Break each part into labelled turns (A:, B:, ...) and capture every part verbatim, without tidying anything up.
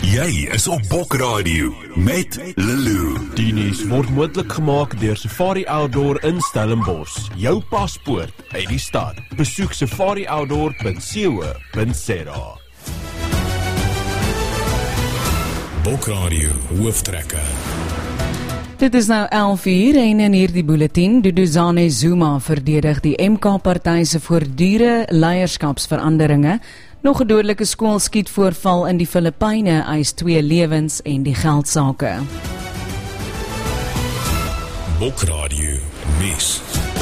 A: Jy is op Bok Radio met Lulu.
B: Die nuus word moontlik gemaak deur Safari Outdoor in Stellenbosch. Jou paspoort uit die stad. Besoek safari outdoor punt co punt za.
A: Bok Radio hooftrekker.
C: Dit is nou elf uur en in hierdie bulletin, Duduzane Zuma verdedig die M K-party se voortdurende leierskapsveranderinge. Nog 'n dodelike skoolskietvoorval in die Filippyne eis twee lewens en die geldsaake.
A: Bok Radio nuus.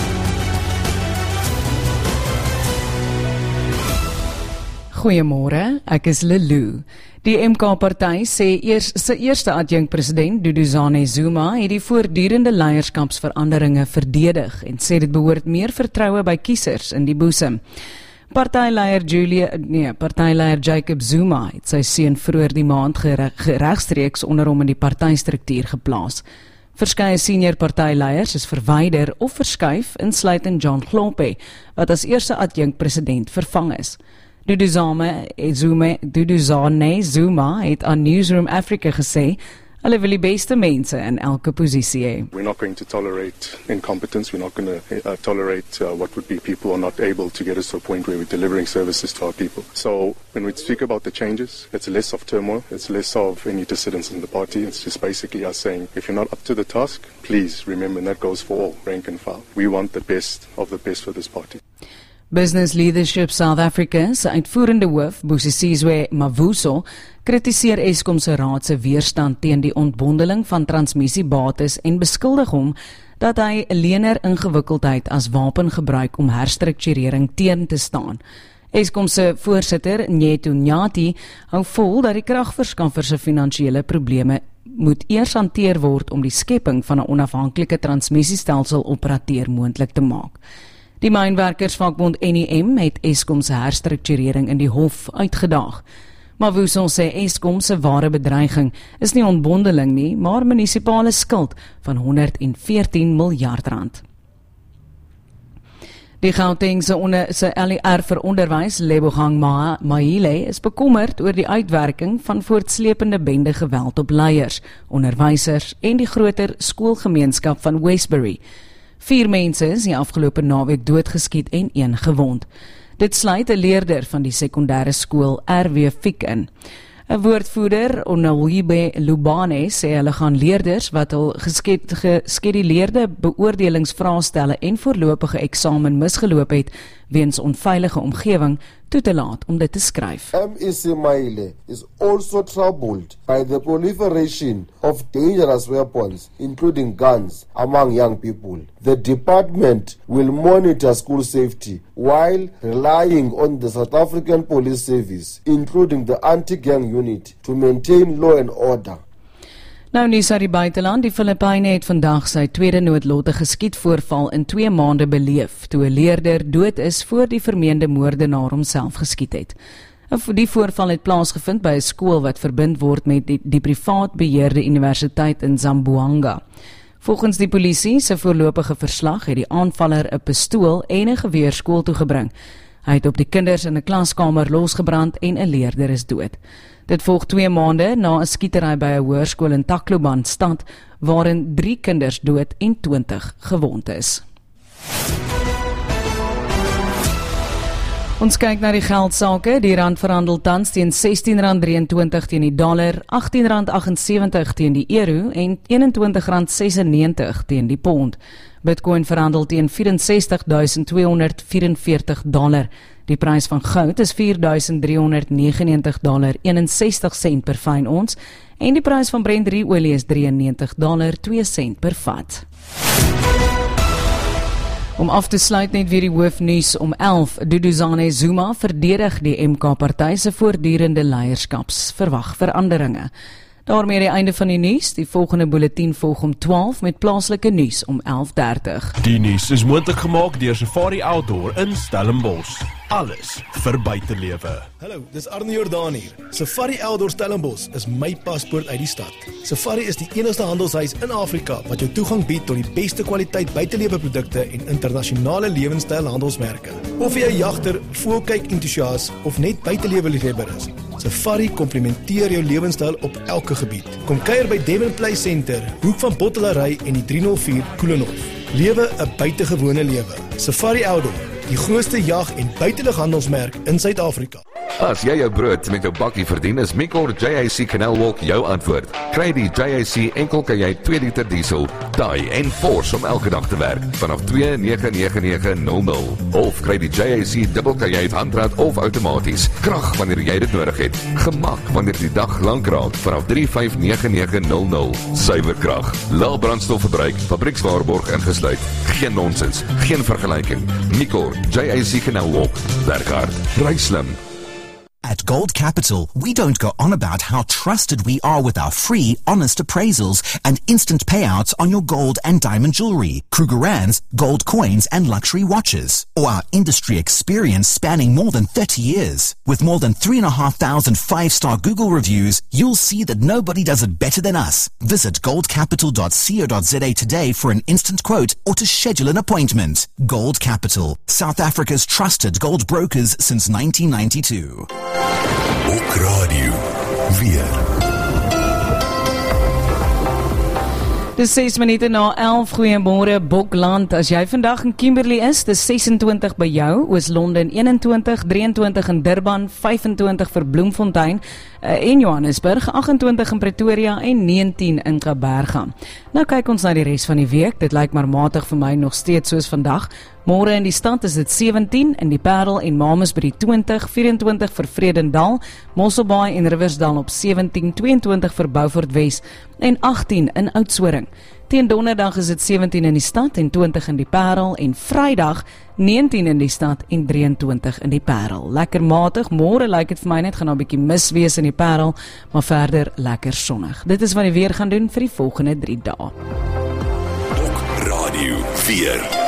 C: Goeiemôre, ek is Lulu. Die M K-party sê eers sy eerste adjunkpresident, Duduzane Zuma, het die voortdurende leierskapsveranderinge verdedig en sê dit behoort meer vertroue by kiesers in die boesem. Partyleier Julia, nee, partyleier Jacob Zuma het sy seun vroeër die maand geregstreeks onder hom in die partystruktuur geplaas. Verskeie senior partyleiers is verwyder of verskuif, insluitend John Klompe, wat as eerste adjunkpresident vervang is. Duduzane Zuma, Duduzane Zuma het aan Newsroom Africa gesê, hulle wil die beste mense in elke posisie hê.
D: We're not going to tolerate incompetence. We're not going to uh, tolerate uh, what would be people who are not able to get us to a point where we're delivering services to our people. So when we speak about the changes, it's less of turmoil. It's less of any dissidence in the party. It's just basically us saying, if you're not up to the task, please remember, and that goes for all, rank and file. We want the best of the best for this party.
C: Business Leadership South Africa se uitvoerende hoof, Busisizwe Mavuso, kritiseer Eskom se raad se weerstand teen die ontbondeling van transmissiebates en beskuldig hom dat hy 'n lener ingewikkeldheid as wapen gebruik om herstrukturering teen te staan. Eskom se voorsitter, Nyeto Nyati, hou vol dat die kragverskaffers se finansiële probleme moet eers hanteer word om die skepping van 'n onafhanklike transmissiestelsel operateur moontlik te maak. Die mynwerkersvakbond N I M het Eskom se herstrukturering in die hof uitgedaag. Mavuso sê Eskom se ware bedreiging is nie ontbondeling nie, maar munisipale skuld van honderd en veertien miljard rand. Die Gauteng se onder se L E R vir onderwys, Lebogang Ma Mahile, is bekommerd oor die uitwerking van voortslepende bende geweld op leiers, onderwysers en die groter skoolgemeenskap van Westbury. Vier mense is die afgelope naweek doodgeskiet en een gewond. Dit sluit 'n leerder van die sekondêre skool R W Fiek in. 'n Woordvoerder, Onawuibe Lubane, sê hulle gaan leerders wat hul geskeduleerde beoordelingsvraestelle en voorlopige eksamen misgeloop het weens onveilige omgewing toe te laat om dit te skryf.
E: M E C Mahile is also troubled by the proliferation of dangerous weapons, including guns, among young people. The department will monitor school safety while relying on the South African Police Service, including the anti-gang unit, to maintain law and order.
C: Nou nuus uit die buiteland, die Filippyne het vandag sy tweede noodlottige skietvoorval in twee maande beleef, toe 'n leerder dood is voor die vermeende moordenaar homself geskiet het. Die voorval het plaasgevind by 'n skool wat verbind word met die, die privaat beheerde universiteit in Zamboanga. Volgens die polisie se voorlopige verslag het die aanvaller 'n pistool en 'n geweer skool toe gebring. Hy het op die kinders in 'n klaskamer losgebrand en 'n leerder is dood. Dit volg twee maande na 'n skietery by 'n hoërskool in Tacloban stad, waarin drie kinders dood en twintig gewond is. Ons kyk na die geldsaake. Die rand verhandel tans teen sestien rand drieëntwintig teen die dollar, agttien rand agtensewentig teen die euro en eenentwintig rand sesennegentig teen die pond. Bitcoin verhandel teen vyf ses tweehonderd vyf vier dollar. Die prys van goud is vier driehonderd negenennegentig dollar eenensestig sent per fyn ons en die prys van Brent olie is drieënnegentig dollar twee sent per vat. Om af te sluit net weer die hoofnuus om elf. Duduzane Zuma verdedig die M K-party se voortdurende leierskapsverwagveranderinge. Daarmee die einde van die nuus. Die volgende bulletin volg om twaalf met plaaslike nuus om elf dertig.
B: Die nuus is moontlik gemaak deur Safari Outdoor in Stellenbosch. Alles vir buitelewe.
F: Hallo, dis Arne Jordaan hier. Safari Outdoor Stellenbosch is my paspoort uit die stad. Safari is die enigste handelshuis in Afrika wat jou toegang bied tot die beste kwaliteit buitelewe produkte en internasionale lewenstyl handelsmerke. Of jy 'n jagter, voelkyk entoesias of net buitelewe liefhebber is, Safari komplementeer jou lewenstyl op elke gebied. Kom kuier by Devon Play Center, hoek van Bottelarij en die drie nul vier Koelenhof. Lewe 'n buitengewone lewe. Safari Outdoor, die grootste jag- en buitelughandelsmerk in Suid-Afrika.
G: As jy jou brood met jou bakkie verdien, is Micor J A C Canal Walk jou antwoord. Kry die J A C enkel kajuit twee liter diesel, daai en force om elke dag te werk, vanaf twee nege nege nege nul nul. Of kry die J A C dubbel kajuit handrat of outomaties. Krag wanneer jy dit nodig het. Gemak wanneer die dag lank raak, vanaf drie vyf nege nege nul nul. Suiwer krag, lae brandstofverbruik, fabriekswaarborg ingesluit. Geen nonsens, geen vergelyking. Micor J A C Canal Walk. Werk hard, ry slim.
H: At Gold Capital, we don't go on about how trusted we are with our free, honest appraisals and instant payouts on your gold and diamond jewelry, Krugerrands, gold coins and luxury watches, or our industry experience spanning more than thirty years. With more than three and a half thousand five-star Google reviews, you'll see that nobody does it better than us. Visit gold capital dot co dot za today for an instant quote or to schedule an appointment. Gold Capital, South Africa's trusted gold brokers since nineteen ninety-two.
A: Ook radio weer.
C: Dis ses minute na elf, goeiemôre Bokland. As jy vandag in Kimberley is, dis ses en twintig by jou, Oos-London een en twintig, drie en twintig in Durban, vyf en twintig vir Bloemfontein uh, en Johannesburg, agt en twintig in Pretoria en negentien in Kaapberga. Nou kyk ons na die res van die week. Dit lyk maar matig vir my nog steeds soos vandag. Môre in die stad is dit sewentien, in die Parel en Mamasbury twintig, vyf en twintig vir Vredendal, Mosselbaai en Riversdal op sewentien, twee en twintig vir Beaufort Wes en agttien in Oudtshoorn. Teen donderdag is dit sewentien in die stad en twintig in die Parel en Vrydag negentien in die stad en drie en twintig in die Parel. Lekker matig, môre lyk dit vir my net gaan 'n bietjie mis wees in die Parel, maar verder lekker sonnig. Dit is wat die weer gaan doen vir die volgende drie dae.
A: Ook radio weer.